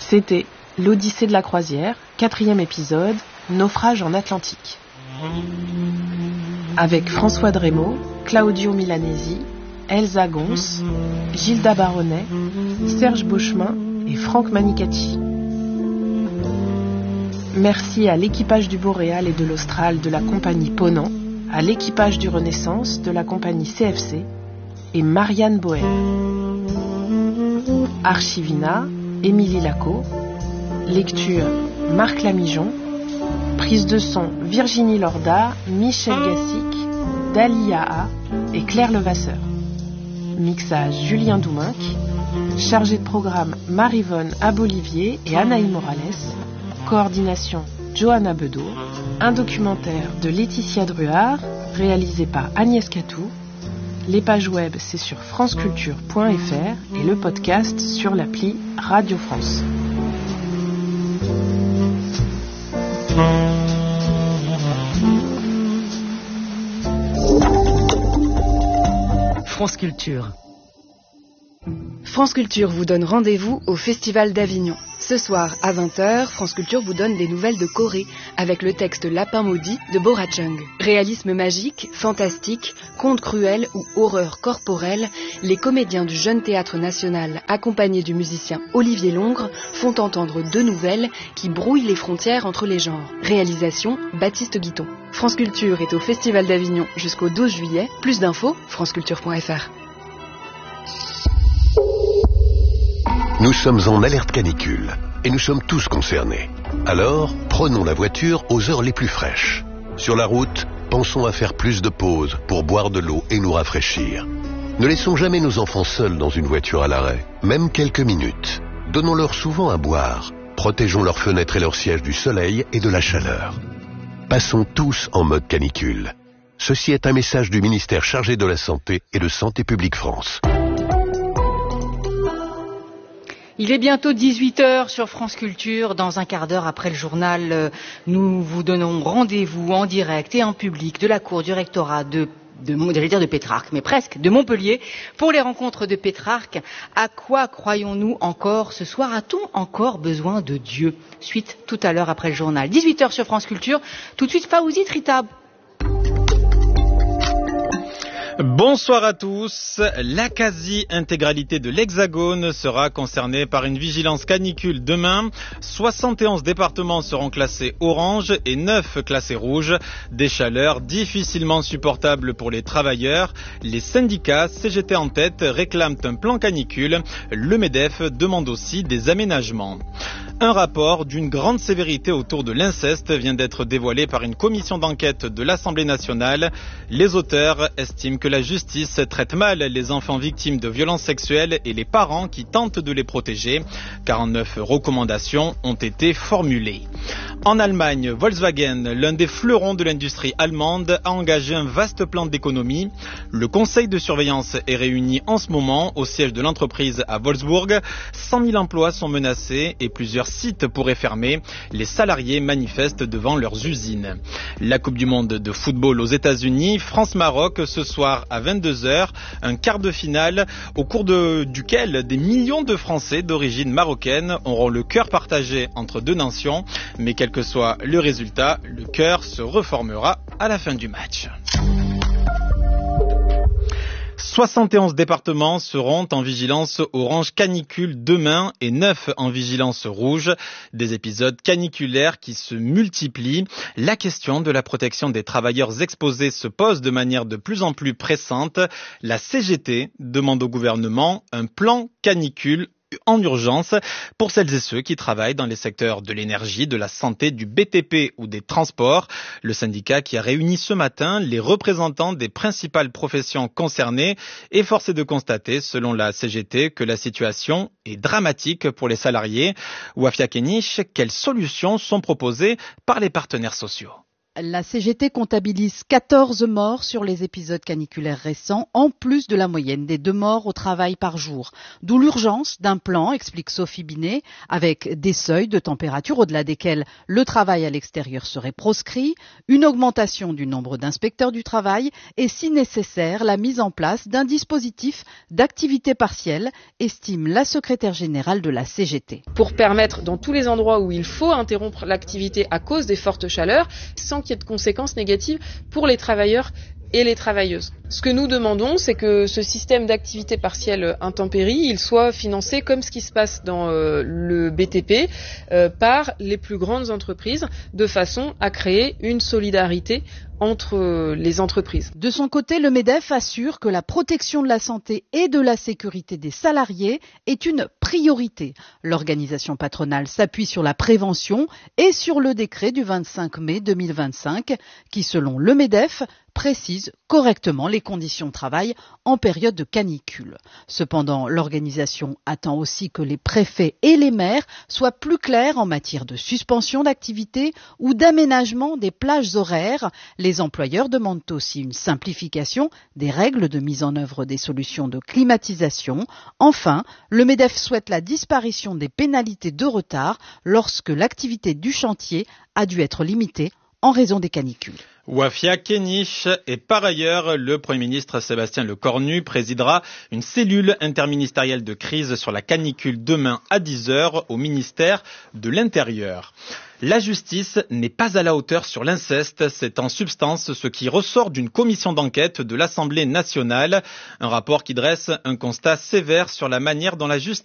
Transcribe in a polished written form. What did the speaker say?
C'était l'Odyssée de la croisière, 4e épisode, naufrage en Atlantique. Avec François Drémeau, Claudio Milanesi, Elsa Gons, Gilda Baronnet, Serge Beauchemin et Franck Manicati. Merci à l'équipage du Boréal et de l'Austral de la compagnie Ponant, à l'équipage du Renaissance de la compagnie CFC et Marianne Bohème. Archivina, Émilie Lacot. Lecture, Marc Lamijon. Prise de son, Virginie Lorda, Michel Gassic, Dalia A et Claire Levasseur. Mixage, Julien Douminc. Chargé de programme, Marivonne Abolivier et Anaïs Morales. Coordination, Johanna Bedeau. Un documentaire de Laetitia Druard, réalisé par Agnès Catou. Les pages web, c'est sur franceculture.fr et le podcast sur l'appli Radio France. France Culture. France Culture vous donne rendez-vous au Festival d'Avignon. Ce soir à 20h, France Culture vous donne des nouvelles de Corée avec le texte Lapin maudit de Bora Chung. Réalisme magique, fantastique, conte cruel ou horreur corporelle, les comédiens du Jeune Théâtre National, accompagnés du musicien Olivier Longre, font entendre deux nouvelles qui brouillent les frontières entre les genres. Réalisation Baptiste Guiton. France Culture est au Festival d'Avignon jusqu'au 12 juillet. Plus d'infos, franceculture.fr. Nous sommes en alerte canicule et nous sommes tous concernés. Alors, prenons la voiture aux heures les plus fraîches. Sur la route, pensons à faire plus de pauses pour boire de l'eau et nous rafraîchir. Ne laissons jamais nos enfants seuls dans une voiture à l'arrêt, même quelques minutes. Donnons-leur souvent à boire. Protégeons leurs fenêtres et leurs sièges du soleil et de la chaleur. Passons tous en mode canicule. Ceci est un message du ministère chargé de la Santé et de Santé publique France. Il est bientôt 18h sur France Culture. Dans un quart d'heure après le journal, nous vous donnons rendez-vous en direct et en public de la cour du rectorat j'allais dire de Pétrarque, mais presque, de Montpellier, pour les rencontres de Pétrarque. À quoi croyons-nous encore ce soir? A-t-on encore besoin de Dieu? Suite tout à l'heure après le journal. 18h sur France Culture. Tout de suite, Fawzi Tritab. Bonsoir à tous. La quasi-intégralité de l'Hexagone sera concernée par une vigilance canicule demain. 71 départements seront classés orange et 9 classés rouge. Des chaleurs difficilement supportables pour les travailleurs. Les syndicats, CGT en tête, réclament un plan canicule. Le MEDEF demande aussi des aménagements. Un rapport d'une grande sévérité autour de l'inceste vient d'être dévoilé par une commission d'enquête de l'Assemblée nationale. Les auteurs estiment que la justice traite mal les enfants victimes de violences sexuelles et les parents qui tentent de les protéger. 49 recommandations ont été formulées. En Allemagne, Volkswagen, l'un des fleurons de l'industrie allemande, a engagé un vaste plan d'économie. Le conseil de surveillance est réuni en ce moment au siège de l'entreprise à Wolfsburg. 100 000 emplois sont menacés et plusieurs sites pourraient fermer. Les salariés manifestent devant leurs usines. La Coupe du monde de football aux États-Unis, France-Maroc ce soir à 22h, un quart de finale au cours duquel des millions de Français d'origine marocaine auront le cœur partagé entre deux nations. Mais quel que soit le résultat, le cœur se reformera à la fin du match. 71 départements seront en vigilance orange canicule demain et 9 en vigilance rouge. Des épisodes caniculaires qui se multiplient. La question de la protection des travailleurs exposés se pose de manière de plus en plus pressante. La CGT demande au gouvernement un plan canicule en urgence pour celles et ceux qui travaillent dans les secteurs de l'énergie, de la santé, du BTP ou des transports. Le syndicat qui a réuni ce matin les représentants des principales professions concernées est forcé de constater, selon la CGT, que la situation est dramatique pour les salariés. Wafia Kenich, quelles solutions sont proposées par les partenaires sociaux? La CGT comptabilise 14 morts sur les épisodes caniculaires récents, en plus de la moyenne des 2 morts au travail par jour. D'où l'urgence d'un plan, explique Sophie Binet, avec des seuils de température au-delà desquels le travail à l'extérieur serait proscrit, une augmentation du nombre d'inspecteurs du travail et, si nécessaire, la mise en place d'un dispositif d'activité partielle, estime la secrétaire générale de la CGT. Pour permettre, dans tous les endroits où il faut interrompre l'activité à cause des fortes chaleurs, sans qu'il y ait de conséquences négatives pour les travailleurs et les travailleuses. Ce que nous demandons, c'est que ce système d'activité partielle intempérie, il soit financé comme ce qui se passe dans le BTP par les plus grandes entreprises, de façon à créer une solidarité entre les entreprises. De son côté, le MEDEF assure que la protection de la santé et de la sécurité des salariés est une priorité. L'organisation patronale s'appuie sur la prévention et sur le décret du 25 mai 2025 qui, selon le MEDEF, précise correctement les conditions de travail en période de canicule. Cependant, l'organisation attend aussi que les préfets et les maires soient plus clairs en matière de suspension d'activité ou d'aménagement des plages horaires. Les employeurs demandent aussi une simplification des règles de mise en œuvre des solutions de climatisation. Enfin, le MEDEF souhaite la disparition des pénalités de retard lorsque l'activité du chantier a dû être limitée en raison des canicules. Wafia Kéniche et par ailleurs, le Premier ministre Sébastien Lecornu présidera une cellule interministérielle de crise sur la canicule demain à 10h au ministère de l'Intérieur. La justice n'est pas à la hauteur sur l'inceste, c'est en substance ce qui ressort d'une commission d'enquête de l'Assemblée nationale. Un rapport qui dresse un constat sévère sur la manière dont la justice